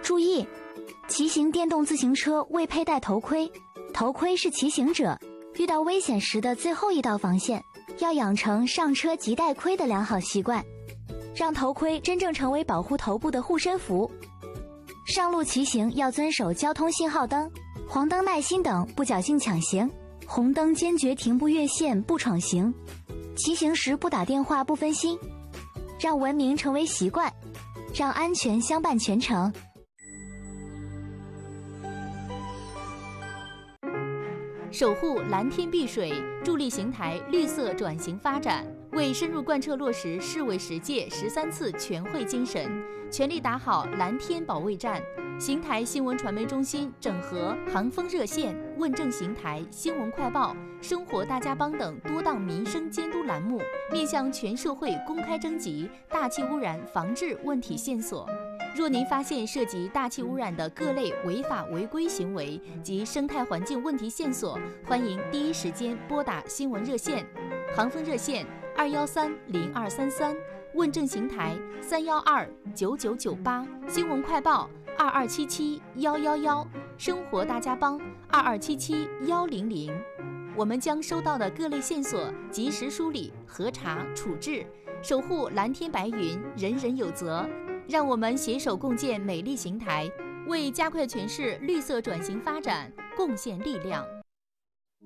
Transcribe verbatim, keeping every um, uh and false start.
注意，骑行电动自行车未佩戴头盔，头盔是骑行者遇到危险时的最后一道防线，要养成上车即戴盔的良好习惯，让头盔真正成为保护头部的护身符。上路骑行要遵守交通信号灯、黄灯耐心等，不侥幸抢行，红灯坚决停不越线不闯行，骑行时不打电话不分心，让文明成为习惯，让安全相伴全程。 守护蓝天碧水，助力邢台绿色转型发展，为深入贯彻落实市委十届十三次全会精神，全力打好蓝天保卫战。邢台新闻传媒中心整合航风热线、问政邢台、新闻快报、生活大家帮等多档民生监督栏目，面向全社会公开征集大气污染防治问题线索。若您发现涉及大气污染的各类违法违规行为及生态环境问题线索，欢迎第一时间拨打新闻热线，航风热线二幺三零二三三，问政邢台三幺二九九九八，新闻快报二二七七幺幺幺，生活大家帮二二七七幺零零。我们将收到的各类线索及时梳理、核查、处置，守护蓝天白云，人人有责。让我们携手共建美丽邢台，为加快全市绿色转型发展贡献力量。